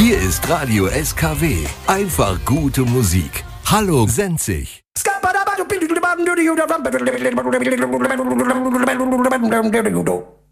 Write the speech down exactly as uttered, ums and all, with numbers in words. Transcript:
Hier ist Radio S K W. Einfach gute Musik. Hallo Senzig. Skabadabadu